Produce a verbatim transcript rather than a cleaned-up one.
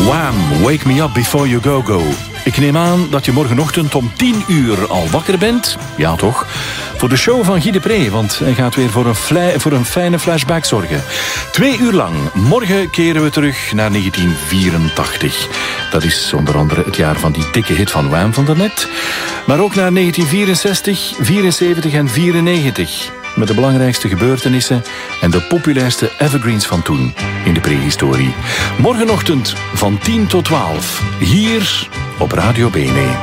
Wham! Wake me up before you go go. Ik neem aan dat je morgenochtend om tien uur al wakker bent. Ja, toch? Voor de show van Guy de Pre, want hij gaat weer voor een, fly, voor een fijne flashback zorgen. Twee uur lang. Morgen keren we terug naar negentien vierentachtig. Dat is onder andere het jaar van die dikke hit van Wham van daarnet. Maar ook naar negentien vierenzestig, vierenzeventig en vierennegentig. Met de belangrijkste gebeurtenissen en de populairste evergreens van toen in de prehistorie. Morgenochtend van tien tot twaalf, hier op Radio Bene.